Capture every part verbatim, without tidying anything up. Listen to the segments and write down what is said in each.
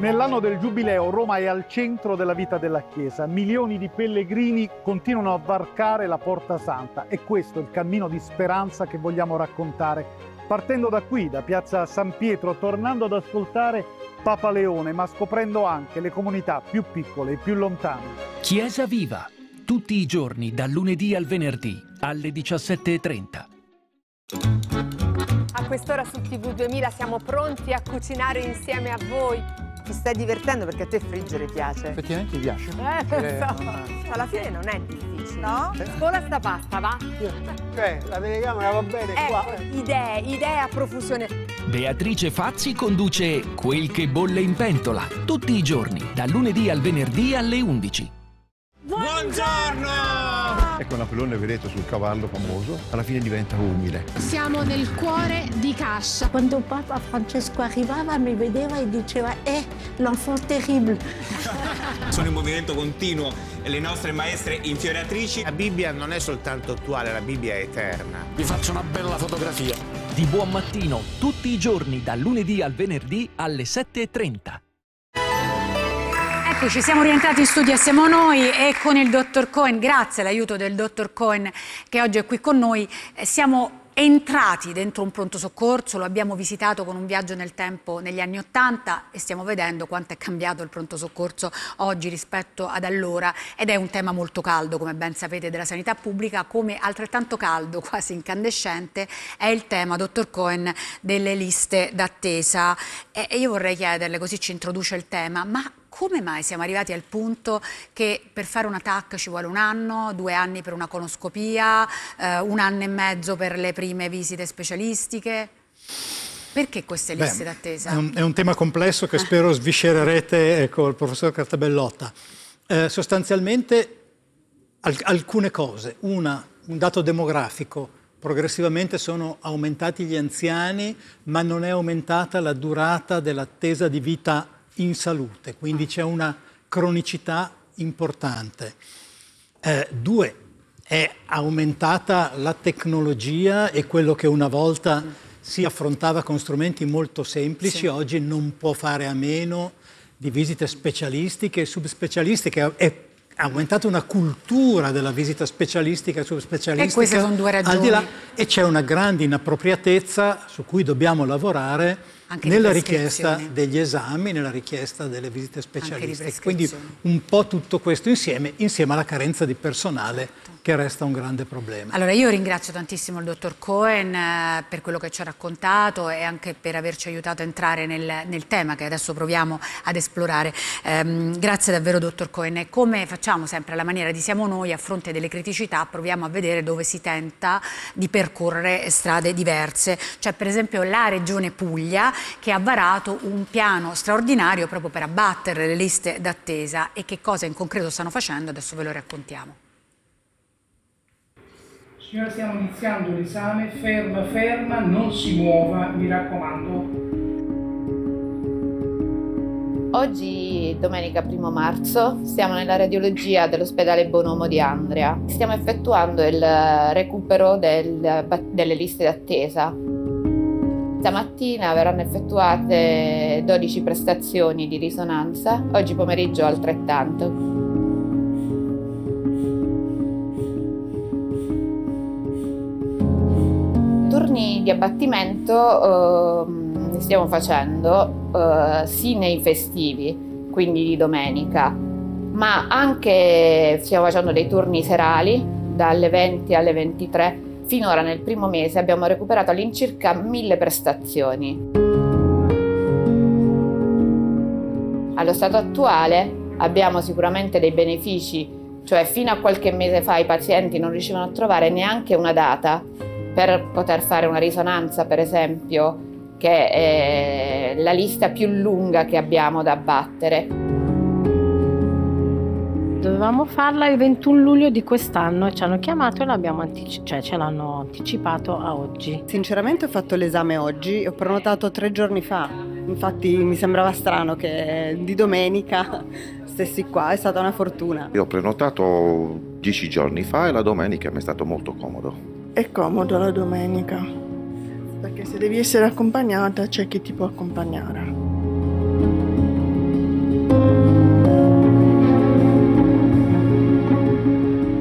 Nell'anno del Giubileo Roma è al centro della vita della Chiesa. Milioni di pellegrini continuano a varcare la Porta Santa e questo è il cammino di speranza che vogliamo raccontare. Partendo da qui, da Piazza San Pietro, tornando ad ascoltare Papa Leone, ma scoprendo anche le comunità più piccole e più lontane. Chiesa Viva, tutti i giorni, dal lunedì al venerdì, alle diciassette e trenta. A quest'ora su T V duemila siamo pronti a cucinare insieme a voi. Ti stai divertendo perché a te friggere piace. Effettivamente mi piace. Eh, lo so. Non... Alla fine non è difficile. No? Scuola sta pasta, va? Cioè, la telecamera va bene ecco, qua. idee, idee a profusione. Beatrice Fazzi conduce Quel che bolle in pentola, tutti i giorni, dal lunedì al venerdì alle undici. Buongiorno! Ecco Napoleone, vedete, sul cavallo famoso, alla fine diventa umile. Siamo nel cuore di Cascia. Quando Papa Francesco arrivava mi vedeva e diceva «Eh, l'enfant terrible». Sono in movimento continuo le nostre maestre infioriatrici. La Bibbia non è soltanto attuale, la Bibbia è eterna. Vi faccio una bella fotografia. Di buon mattino, tutti i giorni, dal lunedì al venerdì alle sette e trenta. Eccoci, siamo rientrati in studio, siamo noi e con il dottor Cohen, grazie all'aiuto del dottor Cohen che oggi è qui con noi, eh, siamo entrati dentro un pronto soccorso, lo abbiamo visitato con un viaggio nel tempo negli anni Ottanta e stiamo vedendo quanto è cambiato il pronto soccorso oggi rispetto ad allora ed è un tema molto caldo, come ben sapete, della sanità pubblica, come altrettanto caldo, quasi incandescente, è il tema, dottor Cohen, delle liste d'attesa. E io vorrei chiederle, così ci introduce il tema, ma come mai siamo arrivati al punto che per fare una T A C ci vuole un anno, due anni per una colonoscopia, eh, un anno e mezzo per le prime visite specialistiche? Perché queste liste d'attesa? È un, è un tema complesso che spero sviscererete con il professor Cartabellotta. Eh, sostanzialmente al, alcune cose. Una, un dato demografico. Progressivamente sono aumentati gli anziani, ma non è aumentata la durata dell'attesa di vita in salute, quindi c'è una cronicità importante. Eh, due, è aumentata la tecnologia e quello che una volta si affrontava con strumenti molto semplici, sì. Oggi non può fare a meno di visite specialistiche e subspecialistiche. È aumentata una cultura della visita specialistica e subspecialistica. E queste sono due ragioni. Al di là, e c'è una grande inappropriatezza su cui dobbiamo lavorare anche nella richiesta degli esami, nella richiesta delle visite specialistiche. Quindi un po' tutto questo insieme, insieme alla carenza di personale che resta un grande problema. Allora io ringrazio tantissimo il dottor Cohen eh, per quello che ci ha raccontato e anche per averci aiutato a entrare nel, nel tema che adesso proviamo ad esplorare. Ehm, grazie davvero dottor Cohen. E come facciamo sempre alla maniera di Siamo Noi, a fronte delle criticità proviamo a vedere dove si tenta di percorrere strade diverse. Cioè per esempio la Regione Puglia che ha varato un piano straordinario proprio per abbattere le liste d'attesa e che cosa in concreto stanno facendo adesso ve lo raccontiamo. Signora, stiamo iniziando l'esame, ferma, ferma, non si muova, mi raccomando. Oggi, domenica primo marzo, siamo nella radiologia dell'ospedale Bonomo di Andria. Stiamo effettuando il recupero del, delle liste d'attesa. Stamattina verranno effettuate dodici prestazioni di risonanza, oggi pomeriggio altrettanto. Turni di abbattimento eh, stiamo facendo eh, sì nei festivi, quindi di domenica, ma anche stiamo facendo dei turni serali dalle venti alle ventitré. Finora nel primo mese abbiamo recuperato all'incirca mille prestazioni. Allo stato attuale abbiamo sicuramente dei benefici, cioè fino a qualche mese fa i pazienti non riuscivano a trovare neanche una data per poter fare una risonanza, per esempio, che è la lista più lunga che abbiamo da abbattere. Dovevamo farla il ventuno luglio di quest'anno e ci hanno chiamato e l'abbiamo antici- cioè ce l'hanno anticipato a oggi. Sinceramente ho fatto l'esame oggi, ho prenotato tre giorni fa, infatti mi sembrava strano che di domenica stessi qua, è stata una fortuna. Io ho prenotato dieci giorni fa e la domenica mi è stato molto comodo. È comodo la domenica, perché se devi essere accompagnata c'è chi ti può accompagnare.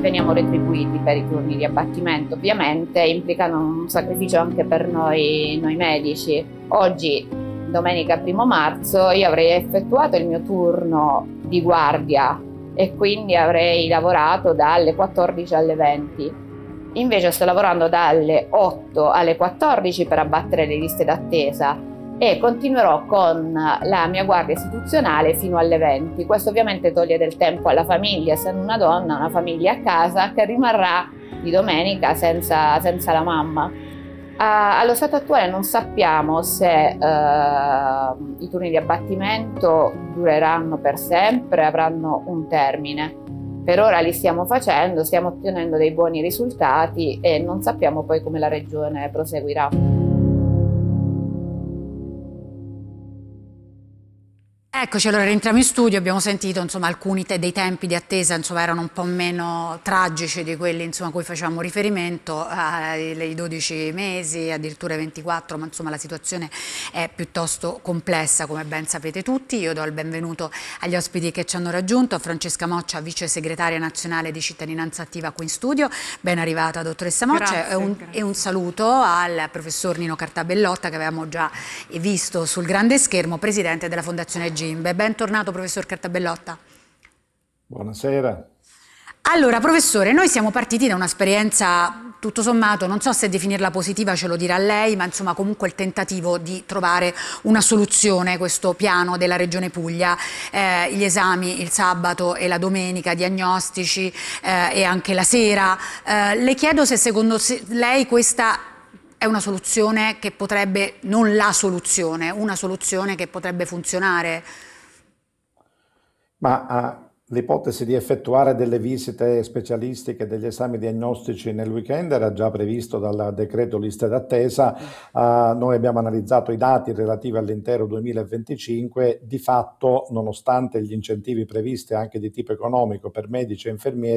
veniamo retribuiti per i turni di abbattimento. Ovviamente implicano un sacrificio anche per noi, noi medici. Oggi, domenica primo marzo, io avrei effettuato il mio turno di guardia e quindi avrei lavorato dalle quattordici alle venti. Invece sto lavorando dalle otto alle quattordici per abbattere le liste d'attesa e continuerò con la mia guardia istituzionale fino alle venti. Questo ovviamente toglie del tempo alla famiglia, essendo una donna, una famiglia a casa che rimarrà di domenica senza, senza la mamma. Uh, allo stato attuale non sappiamo se uh, i turni di abbattimento dureranno per sempre, avranno un termine. Per ora li stiamo facendo, stiamo ottenendo dei buoni risultati e non sappiamo poi come la regione proseguirà. Eccoci, allora rientriamo in studio, abbiamo sentito insomma alcuni te dei tempi di attesa insomma erano un po' meno tragici di quelli insomma a cui facevamo riferimento, ai dodici mesi, addirittura ventiquattro, ma insomma la situazione è piuttosto complessa come ben sapete tutti. Io do il benvenuto agli ospiti che ci hanno raggiunto, a Francesca Moccia, vice segretaria nazionale di Cittadinanza Attiva qui in studio, ben arrivata dottoressa Moccia. Grazie, e, un, e un saluto al professor Nino Cartabellotta che avevamo già visto sul grande schermo, presidente della Fondazione Gimbe. Bentornato professor Cartabellotta. Buonasera. Allora professore, noi siamo partiti da un'esperienza tutto sommato, non so se definirla positiva, ce lo dirà lei, ma insomma comunque il tentativo di trovare una soluzione, questo piano della Regione Puglia, eh, gli esami il sabato e la domenica, diagnostici eh, e anche la sera. Eh, le chiedo se secondo lei questa è una soluzione che potrebbe, non la soluzione, una soluzione che potrebbe funzionare? Ma uh, l'ipotesi di effettuare delle visite specialistiche, degli esami diagnostici nel weekend era già previsto dal decreto liste d'attesa. Uh, noi abbiamo analizzato i dati relativi all'intero duemilaventicinque. Di fatto, nonostante gli incentivi previsti anche di tipo economico per medici e infermieri,